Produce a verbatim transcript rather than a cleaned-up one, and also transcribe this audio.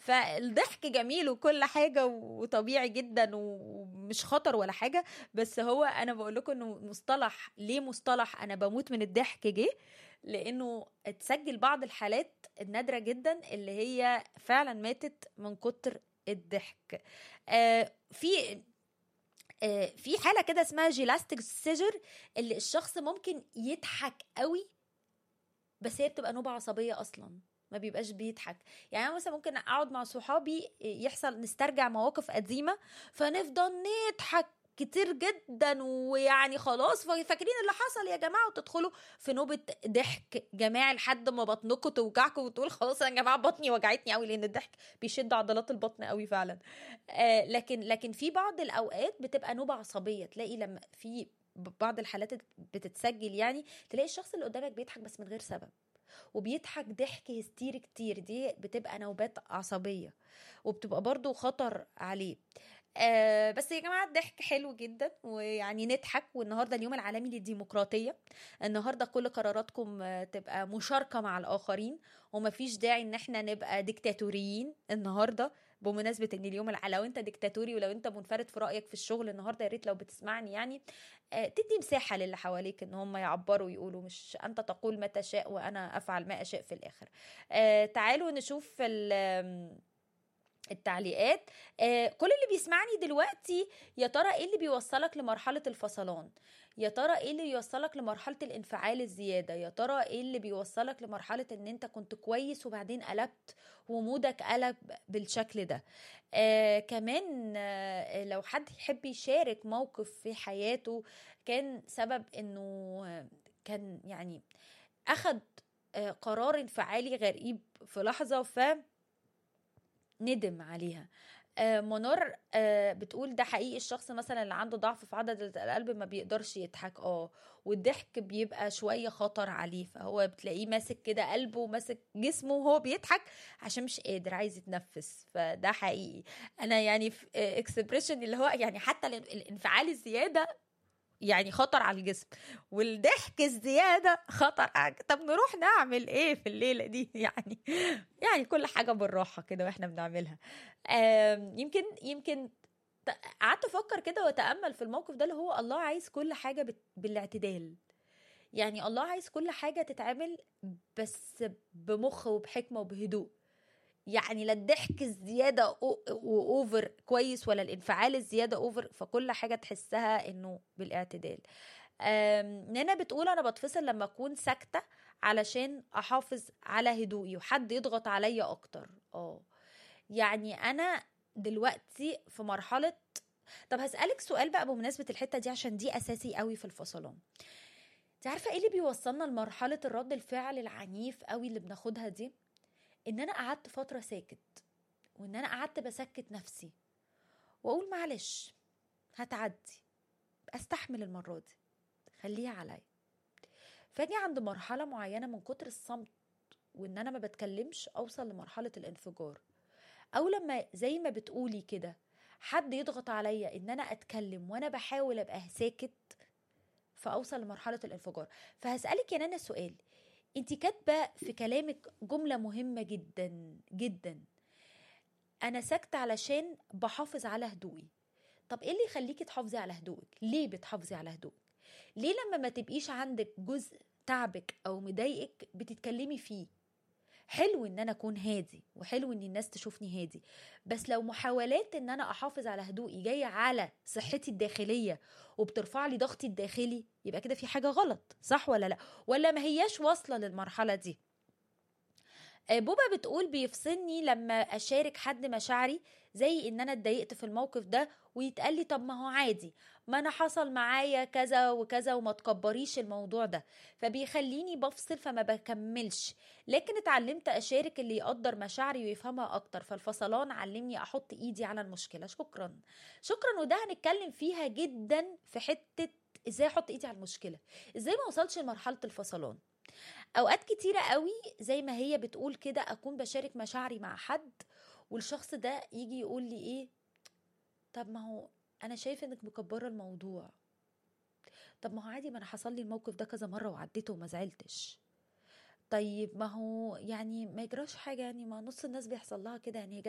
فالضحك جميل وكل حاجة وطبيعي جدا ومش خطر ولا حاجة، بس هو انا بقول لكم انه مصطلح، ليه مصطلح انا بموت من الضحك جه؟ لانه اتسجل بعض الحالات النادرة جدا اللي هي فعلا ماتت من كتر الضحك. آه في آه في حالة كده اسمها جيلاستيك سيجر، اللي الشخص ممكن يضحك قوي بس هي بتبقى نوبة عصبية اصلا، ما بيبقاش بيضحك. يعني أنا مثلا ممكن اقعد مع صحابي يحصل نسترجع مواقف قديمة فنفضل نضحك كتير جدا، ويعني خلاص فاكرين اللي حصل يا جماعة، وتدخلوا في نوبة ضحك جماعي لحد ما بطنكم توجعكم وتقول خلاص يا جماعة بطني وجعتني قوي، لان الضحك بيشد عضلات البطن قوي فعلا. آه لكن لكن في بعض الاوقات بتبقى نوبة عصبية، تلاقي لما في بعض الحالات بتتسجل يعني تلاقي الشخص اللي قدامك بيضحك بس من غير سبب، وبيضحك ضحك هستيري كتير، دي بتبقى نوبات عصبية وبتبقى برضو خطر عليه. آه بس يا جماعة الضحك حلو جدا، ويعني نضحك، والنهاردة اليوم العالمي للديمقراطية، النهاردة كل قراراتكم آه تبقى مشاركة مع الآخرين، ومفيش داعي ان احنا نبقى ديكتاتوريين النهاردة بمناسبة ان اليوم الع... لو انت ديكتاتوري ولو انت منفرد في رأيك في الشغل النهاردة، يا ريت لو بتسمعني يعني آه تدي مساحة للي حواليك ان هم يعبروا ويقولوا، مش انت تقول ما تشاء وانا افعل ما اشاء في الاخر. آه تعالوا نشوف التعليقات. آه كل اللي بيسمعني دلوقتي، يا ترى ايه اللي بيوصلك لمرحلة الفصلان؟ يا ترى ايه اللي بيوصلك لمرحلة الانفعال الزيادة؟ يا ترى ايه اللي بيوصلك لمرحلة ان انت كنت كويس وبعدين قلبت ومودك قلب بالشكل ده؟ آه كمان آه لو حد يحب يشارك موقف في حياته كان سبب انه آه كان يعني اخد آه قرار انفعالي غريب في لحظة ف ندم عليها. آه منار آه بتقول ده حقيقي، الشخص مثلا اللي عنده ضعف في عضلة القلب ما بيقدرش يضحك، اه والضحك بيبقى شوية خطر عليه، فهو بتلاقيه ماسك كده قلبه وماسك جسمه وهو بيضحك عشان مش قادر عايز يتنفس، فده حقيقي. انا يعني في اكسبريشن اللي هو يعني حتى الانفعال الزيادة يعني خطر على الجسم، والضحك الزيادة خطر على... طب نروح نعمل ايه في الليلة دي يعني؟ يعني كل حاجة بالراحة كده واحنا بنعملها. يمكن يمكن قعدت افكر كده واتامل في الموقف ده، اللي هو الله عايز كل حاجة بالاعتدال، يعني الله عايز كل حاجة تتعمل بس بمخ وبحكمة وبهدوء، يعني لا الضحك الزيادة اوفر كويس ولا الانفعال الزيادة اوفر، فكل حاجة تحسها انه بالاعتدال. نانا بتقول انا بتفصل لما اكون ساكتة علشان احافظ على هدوئي وحد يضغط عليا اكتر. اه يعني انا دلوقتي في مرحلة، طب هسألك سؤال بقى بمناسبة الحتة دي عشان دي اساسي قوي في الفصلان. انت عارفة ايه اللي بيوصلنا لمرحلة الرد الفعل العنيف قوي اللي بناخدها دي؟ ان انا قعدت فترة ساكت، وان انا قعدت بسكت نفسي واقول معلش هتعدي، استحمل المرة دي، خليها عليا. فاجي عند مرحلة معينة من كتر الصمت وان انا ما بتكلمش اوصل لمرحلة الانفجار، او لما زي ما بتقولي كده حد يضغط عليا ان انا اتكلم وانا بحاول ابقى ساكت فاوصل لمرحلة الانفجار. فهسألك يا نانا سؤال، انتي كاتبة في كلامك جملة مهمة جدا جدا، انا ساكتة علشان بحافظ على هدوئي. طب ايه اللي يخليكي تحافظي على هدوئك؟ ليه بتحافظي على هدوئك؟ ليه لما ما تبقيش عندك جزء تعبك او مضايقك بتتكلمي فيه؟ حلو ان انا اكون هادي وحلو ان الناس تشوفني هادي، بس لو محاولات ان انا احافظ على هدوئي جاية على صحتي الداخلية وبترفع لي ضغطي الداخلي، يبقى كده في حاجة غلط، صح ولا لا؟ ولا ما هياش واصلة للمرحلة دي؟ بوبا بتقول بيفصلني لما اشارك حد مشاعري، زي ان انا اتضايقت في الموقف ده ويتقال لي طب ما هو عادي، ما انا حصل معايا كذا وكذا وما تكبريش الموضوع ده، فبيخليني بفصل فما بكملش. لكن اتعلمت اشارك اللي يقدر مشاعري ويفهمها اكتر، فالفصلان علمني احط ايدي على المشكلة. شكرا شكرا وده هنتكلم فيها جدا في حتة ازاي احط ايدي على المشكلة، ازاي ما وصلش لمرحلة الفصلان. اوقات كتيرة قوي زي ما هي بتقول كده اكون بشارك مشاعري مع حد والشخص ده يجي يقول لي ايه، طب ما هو انا شايف انك مكبرة الموضوع، طب ما هو عادي، ما انا حصل لي الموقف ده كذا مرة وعديته وما زعلتش، طيب ما هو يعني ما يجراش حاجة، يعني ما نص الناس بيحصل لها كده، يعني